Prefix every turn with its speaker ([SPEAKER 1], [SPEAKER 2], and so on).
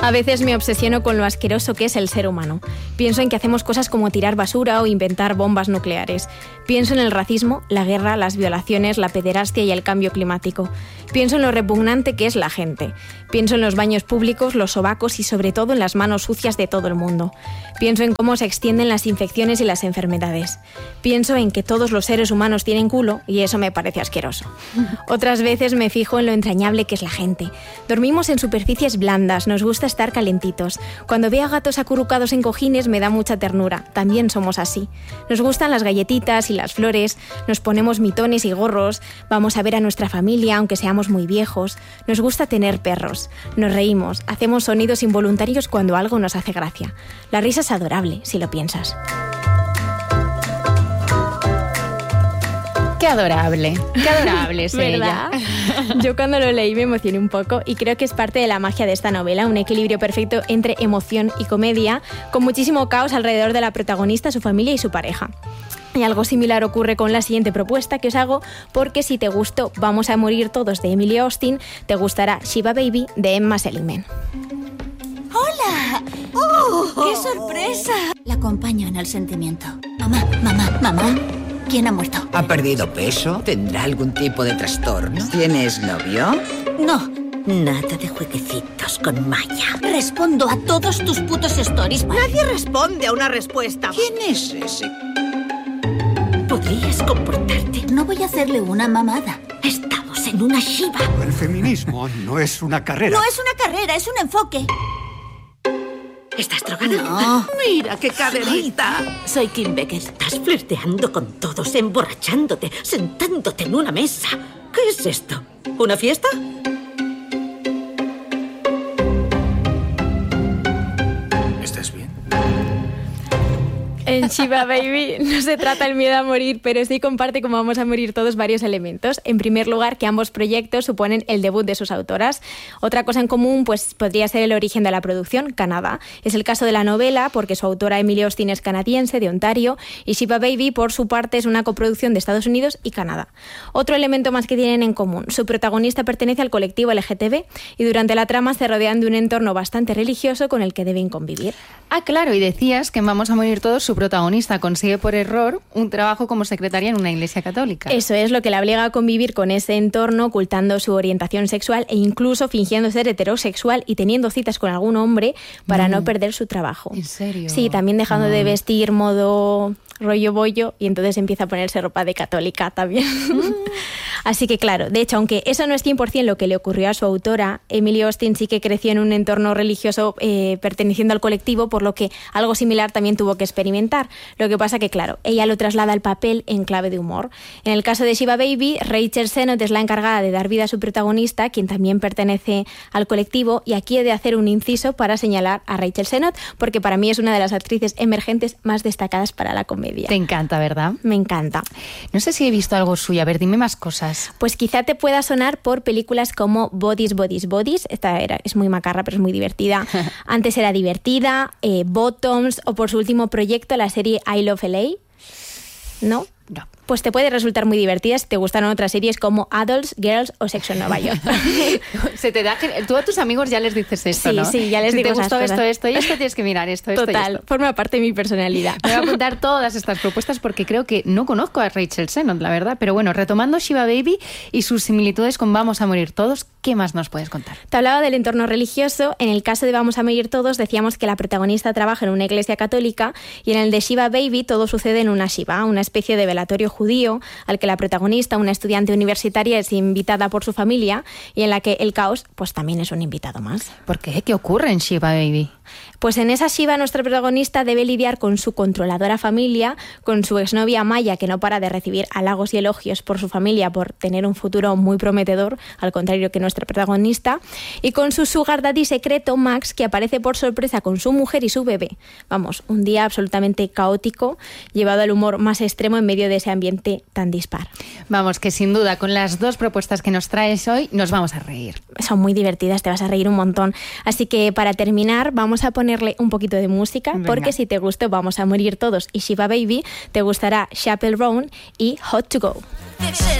[SPEAKER 1] A veces me obsesiono con lo asqueroso que es el ser humano. Pienso en que hacemos cosas como tirar basura o inventar bombas nucleares. Pienso en el racismo, la guerra, las violaciones, la pederastia y el cambio climático. Pienso en lo repugnante que es la gente. Pienso en los baños públicos, los sobacos y sobre todo en las manos sucias de todo el mundo. Pienso en cómo se extienden las infecciones y las enfermedades. Pienso en que todos los seres humanos tienen culo y eso me parece asqueroso. Otras veces me fijo en lo entrañable que es la gente. Dormimos en superficies blandas, nos gusta estar calentitos. Cuando veo a gatos acurrucados en cojines me da mucha ternura. También somos así. Nos gustan las galletitas y las flores, nos ponemos mitones y gorros, vamos a ver a nuestra familia aunque seamos muy viejos. Nos gusta tener perros. Nos reímos, hacemos sonidos involuntarios cuando algo nos hace gracia. La risa es adorable, si lo piensas.
[SPEAKER 2] Qué adorable es ella.
[SPEAKER 1] Yo cuando lo leí me emocioné un poco y creo que es parte de la magia de esta novela, un equilibrio perfecto entre emoción y comedia, con muchísimo caos alrededor de la protagonista, su familia y su pareja. Y algo similar ocurre con la siguiente propuesta que os hago, porque si te gustó Vamos a morir todos de Emily Austin, te gustará Shiva Baby de Emma Seligman.
[SPEAKER 3] ¡Hola! ¡Oh! ¡Qué sorpresa! La acompaño en el sentimiento. Mamá. ¿Quién ha muerto?
[SPEAKER 4] ¿Ha perdido peso? ¿Tendrá algún tipo de trastorno? ¿Tienes novio?
[SPEAKER 3] No.
[SPEAKER 5] Nada de jueguecitos con Maya.
[SPEAKER 3] Respondo a todos tus putos stories.
[SPEAKER 5] Nadie responde a una respuesta.
[SPEAKER 4] ¿Quién es ese?
[SPEAKER 5] ¿Podrías comportarte?
[SPEAKER 3] No voy a hacerle una mamada.
[SPEAKER 5] Estamos en una Shiva.
[SPEAKER 6] El feminismo no es una carrera.
[SPEAKER 3] No es una carrera, es un enfoque.
[SPEAKER 5] ¿Estás drogada?
[SPEAKER 3] No.
[SPEAKER 5] Mira qué caderita.
[SPEAKER 3] Soy Kim Beckett.
[SPEAKER 5] Estás flirteando con todos, emborrachándote, sentándote en una mesa. ¿Qué es esto? ¿Una fiesta?
[SPEAKER 6] ¿Estás bien?
[SPEAKER 1] En Shiva Baby no se trata el miedo a morir, pero sí comparte como vamos a morir todos varios elementos. En primer lugar, que ambos proyectos suponen el debut de sus autoras. Otra cosa en común pues podría ser el origen de la producción, Canadá. Es el caso de la novela, porque su autora Emily Austin es canadiense, de Ontario, y Shiva Baby, por su parte, es una coproducción de Estados Unidos y Canadá. Otro elemento más que tienen en común, su protagonista pertenece al colectivo LGTB y durante la trama se rodean de un entorno bastante religioso con el que deben convivir.
[SPEAKER 2] Ah, claro, y decías que en Vamos a morir todos su protagonista consigue por error un trabajo como secretaria en una iglesia católica.
[SPEAKER 1] Eso es lo que la obliga a convivir con ese entorno, ocultando su orientación sexual e incluso fingiendo ser heterosexual y teniendo citas con algún hombre para no perder su trabajo.
[SPEAKER 2] ¿En serio?
[SPEAKER 1] Sí, también dejando de vestir modo rollo bollo y entonces empieza a ponerse ropa de católica también. Así que claro, de hecho, aunque eso no es 100% lo que le ocurrió a su autora, Emily Austin sí que creció en un entorno religioso perteneciendo al colectivo, por lo que algo similar también tuvo que experimentar. Lo que pasa que, claro, ella lo traslada al papel en clave de humor. En el caso de Shiva Baby, Rachel Sennott es la encargada de dar vida a su protagonista, quien también pertenece al colectivo, y aquí he de hacer un inciso para señalar a Rachel Sennott, porque para mí es una de las actrices emergentes más destacadas para la comedia.
[SPEAKER 2] Te encanta, ¿verdad?
[SPEAKER 1] Me encanta.
[SPEAKER 2] No sé si he visto algo suyo. A ver, dime más cosas.
[SPEAKER 1] Pues quizá te pueda sonar por películas como Bodies, Bodies, Bodies. Es muy macarra, pero es muy divertida. Antes era divertida. Bottoms, o por su último proyecto, la serie I Love LA. ¿No?
[SPEAKER 2] No.
[SPEAKER 1] Pues te puede resultar muy divertida si te gustaron otras series como Adults, Girls o Sexo en Nueva York.
[SPEAKER 2] Se te da, tú a tus amigos ya les dices esto,
[SPEAKER 1] sí,
[SPEAKER 2] ¿no?
[SPEAKER 1] Sí, ya les
[SPEAKER 2] si
[SPEAKER 1] digo
[SPEAKER 2] te gustó
[SPEAKER 1] esas
[SPEAKER 2] esto y esto, tienes que mirar esto.
[SPEAKER 1] Total, forma parte de mi personalidad.
[SPEAKER 2] Me voy a apuntar todas estas propuestas porque creo que no conozco a Rachel Sennott, la verdad. Pero bueno, retomando Shiva Baby y sus similitudes con Vamos a morir todos, ¿qué más nos puedes contar?
[SPEAKER 1] Te hablaba del entorno religioso. En el caso de Vamos a morir todos decíamos que la protagonista trabaja en una iglesia católica y en el de Shiva Baby todo sucede en una shiva, una especie de velatorio judío al que la protagonista, una estudiante universitaria, es invitada por su familia y en la que el caos pues también es un invitado más.
[SPEAKER 2] ¿Por qué? ¿Qué ocurre en Shiva Baby?
[SPEAKER 1] Pues en esa shiva nuestra protagonista debe lidiar con su controladora familia, con su exnovia Maya, que no para de recibir halagos y elogios por su familia por tener un futuro muy prometedor, al contrario que nuestra protagonista, y con su sugar daddy secreto Max, que aparece por sorpresa con su mujer y su bebé. Vamos, un día absolutamente caótico, llevado al humor más extremo en medio de ese ambiente tan dispar.
[SPEAKER 2] Vamos, que sin duda con las dos propuestas que nos traes hoy nos vamos a reír.
[SPEAKER 1] Son muy divertidas, te vas a reír un montón. Así que para terminar vamos a ponerle un poquito de música. Venga. Porque si te gustó Vamos a morir todos y Shiva Baby, te gustará Chappell Roan y Hot to Go.